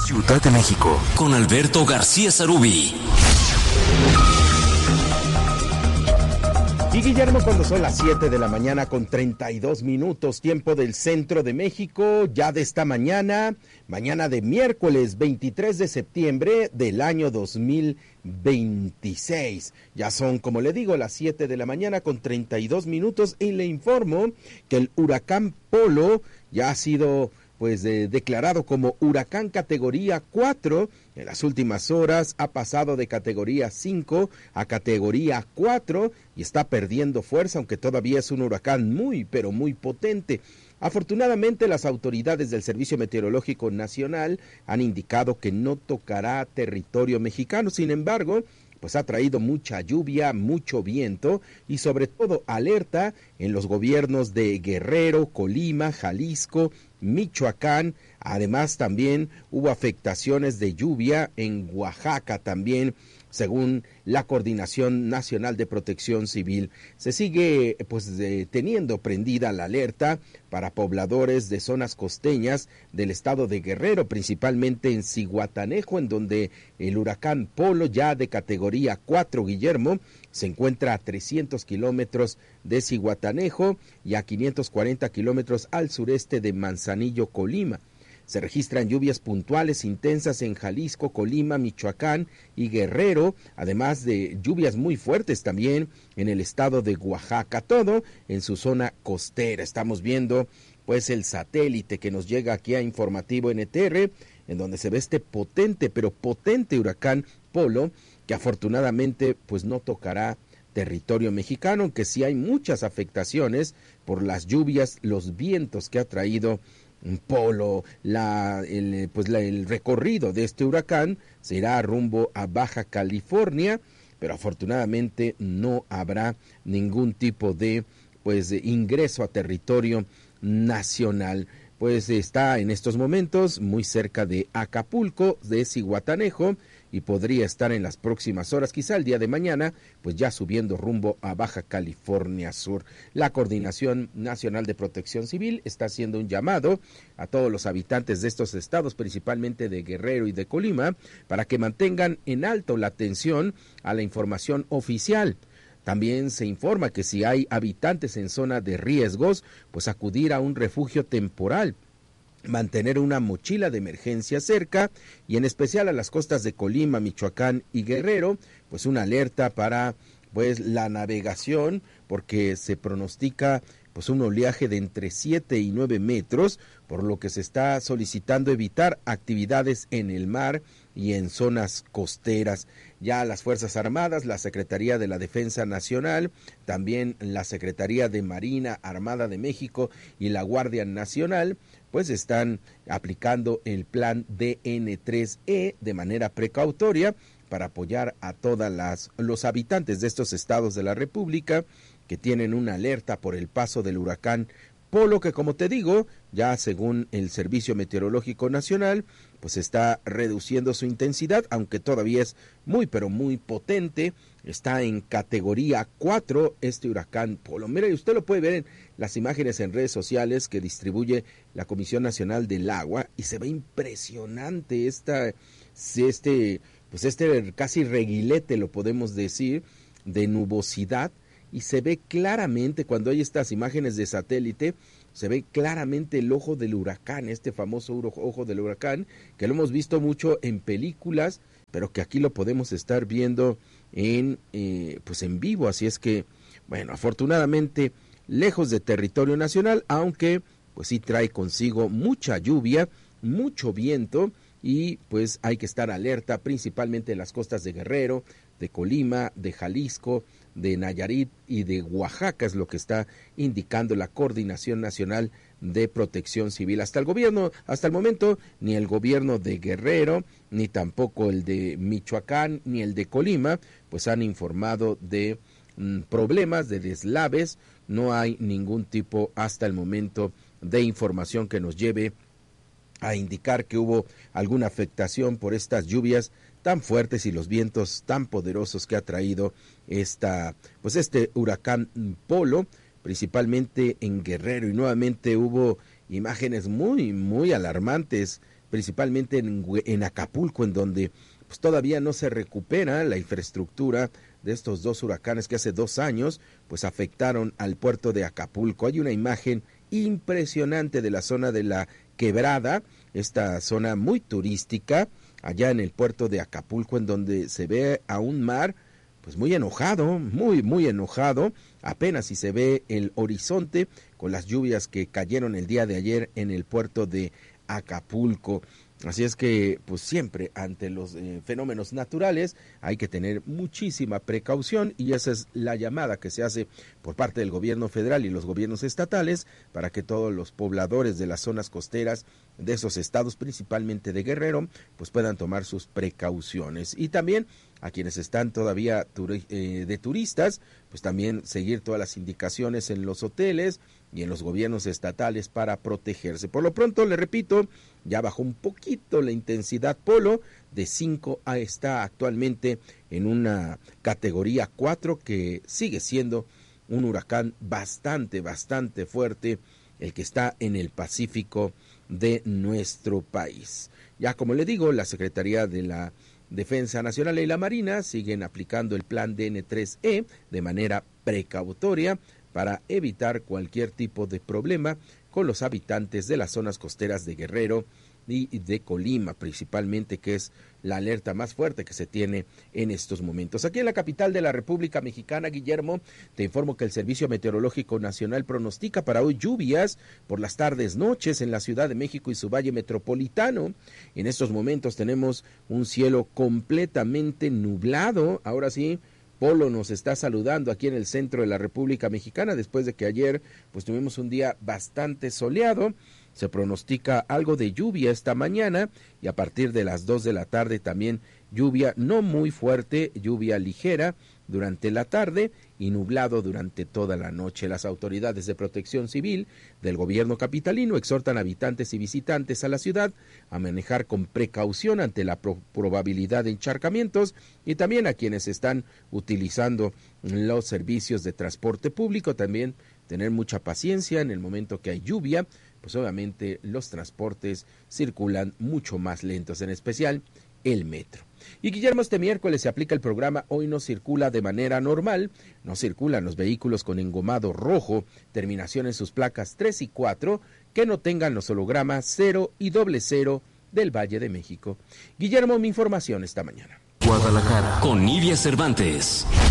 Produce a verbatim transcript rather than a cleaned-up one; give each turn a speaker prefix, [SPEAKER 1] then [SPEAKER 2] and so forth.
[SPEAKER 1] Ciudad de México, con Alberto García Sarubí.
[SPEAKER 2] Y Guillermo, cuando son las siete de la mañana con treinta y dos minutos, tiempo del centro de México, ya de esta mañana, mañana de miércoles veintitrés de septiembre del año dos mil veintiséis. Ya son, como le digo, las siete de la mañana con treinta y dos minutos y le informo que el huracán Polo ya ha sido pues eh, declarado como huracán categoría cuatro. En las últimas horas ha pasado de categoría cinco a categoría cuatro y está perdiendo fuerza, aunque todavía es un huracán muy, pero muy potente. Afortunadamente, las autoridades del Servicio Meteorológico Nacional han indicado que no tocará territorio mexicano. Sin embargo, pues ha traído mucha lluvia, mucho viento y sobre todo alerta en los gobiernos de Guerrero, Colima, Jalisco, Michoacán. Además también hubo afectaciones de lluvia en Oaxaca también, según la Coordinación Nacional de Protección Civil. Se sigue pues de, teniendo prendida la alerta para pobladores de zonas costeñas del estado de Guerrero, principalmente en Zihuatanejo, en donde el huracán Polo, ya de categoría cuatro, Guillermo, se encuentra a trescientos kilómetros de Zihuatanejo y a quinientos cuarenta kilómetros al sureste de Manzanillo, Colima. Se registran lluvias puntuales intensas en Jalisco, Colima, Michoacán y Guerrero, además de lluvias muy fuertes también en el estado de Oaxaca, todo en su zona costera. Estamos viendo pues el satélite que nos llega aquí a Informativo N T R, en donde se ve este potente, pero potente huracán Polo, que afortunadamente pues no tocará territorio mexicano, aunque sí hay muchas afectaciones por las lluvias, los vientos que ha traído Polo. La, el, pues la, el recorrido de este huracán será rumbo a Baja California, pero afortunadamente no habrá ningún tipo de pues de ingreso a territorio nacional. Pues está en estos momentos muy cerca de Acapulco, de Zihuatanejo, y podría estar en las próximas horas, quizá el día de mañana, pues ya subiendo rumbo a Baja California Sur. La Coordinación Nacional de Protección Civil está haciendo un llamado a todos los habitantes de estos estados, principalmente de Guerrero y de Colima, para que mantengan en alto la atención a la información oficial. También se informa que si hay habitantes en zona de riesgos, pues acudir a un refugio temporal, mantener una mochila de emergencia cerca y en especial a las costas de Colima, Michoacán y Guerrero, pues una alerta para pues la navegación, porque se pronostica pues un oleaje de entre siete y nueve metros, por lo que se está solicitando evitar actividades en el mar y en zonas costeras. Ya las Fuerzas Armadas, la Secretaría de la Defensa Nacional, también la Secretaría de Marina Armada de México y la Guardia Nacional, pues están aplicando el plan D N tres E de manera precautoria para apoyar a todas las los habitantes de estos estados de la República que tienen una alerta por el paso del huracán Polo, que como te digo, ya según el Servicio Meteorológico Nacional, pues está reduciendo su intensidad, aunque todavía es muy pero muy potente. Está en categoría cuatro este huracán Polo. Mire, usted lo puede ver en las imágenes en redes sociales que distribuye la Comisión Nacional del Agua y se ve impresionante esta, este, pues este casi reguilete, lo podemos decir, de nubosidad. Y se ve claramente, cuando hay estas imágenes de satélite, se ve claramente el ojo del huracán, este famoso ojo del huracán, que lo hemos visto mucho en películas, pero que aquí lo podemos estar viendo en, eh, pues en vivo. Así es que, bueno, afortunadamente, lejos de territorio nacional, aunque pues sí trae consigo mucha lluvia, mucho viento, y pues hay que estar alerta, principalmente en las costas de Guerrero, de Colima, de Jalisco, de Nayarit y de Oaxaca, es lo que está indicando la Coordinación Nacional de Protección Civil. Hasta el gobierno, hasta el momento, ni el gobierno de Guerrero, ni tampoco el de Michoacán, ni el de Colima, pues han informado de mm, problemas, de deslaves. No hay ningún tipo hasta el momento de información que nos lleve a indicar que hubo alguna afectación por estas lluvias tan fuertes y los vientos tan poderosos que ha traído esta, pues este huracán Polo, principalmente en Guerrero. Y nuevamente hubo imágenes muy, muy alarmantes principalmente en, en Acapulco, en donde pues todavía no se recupera la infraestructura de estos dos huracanes que hace dos años pues afectaron al puerto de Acapulco. Hay una imagen impresionante de la zona de la Quebrada, esta zona muy turística allá en el puerto de Acapulco, en donde se ve a un mar pues muy enojado, muy muy enojado, apenas si se ve el horizonte con las lluvias que cayeron el día de ayer en el puerto de Acapulco. Así es que, pues siempre ante los eh, fenómenos naturales hay que tener muchísima precaución, y esa es la llamada que se hace por parte del gobierno federal y los gobiernos estatales para que todos los pobladores de las zonas costeras de esos estados, principalmente de Guerrero, pues puedan tomar sus precauciones. Y también a quienes están todavía turi- eh, de turistas, pues también seguir todas las indicaciones en los hoteles y en los gobiernos estatales para protegerse. Por lo pronto, le repito, ya bajó un poquito la intensidad Polo, de cinco a está actualmente en una categoría cuatro, que sigue siendo un huracán bastante, bastante fuerte, el que está en el Pacífico de nuestro país. Ya como le digo, la Secretaría de la Defensa Nacional y la Marina siguen aplicando el plan D N tres E de manera precautoria para evitar cualquier tipo de problema con los habitantes de las zonas costeras de Guerrero y de Colima, principalmente, que es la alerta más fuerte que se tiene en estos momentos. Aquí en la capital de la República Mexicana, Guillermo, te informo que el Servicio Meteorológico Nacional pronostica para hoy lluvias por las tardes, noches en la Ciudad de México y su valle metropolitano. En estos momentos tenemos un cielo completamente nublado. Ahora sí, Polo nos está saludando aquí en el centro de la República Mexicana, después de que ayer pues tuvimos un día bastante soleado. Se pronostica algo de lluvia esta mañana, y a partir de las dos de la tarde también lluvia no muy fuerte, lluvia ligera durante la tarde y nublado durante toda la noche. Las autoridades de protección civil del gobierno capitalino exhortan a habitantes y visitantes a la ciudad a manejar con precaución ante la pro- probabilidad de encharcamientos, y también a quienes están utilizando los servicios de transporte público también tener mucha paciencia en el momento que hay lluvia, pues obviamente los transportes circulan mucho más lentos, en especial el metro. Y Guillermo, este miércoles se aplica el programa Hoy no circula de manera normal. No circulan los vehículos con engomado rojo, terminación en sus placas tres y cuatro, que no tengan los hologramas cero y doble cero del Valle de México. Guillermo, mi información esta mañana.
[SPEAKER 1] Guadalajara, con Nidia Cervantes.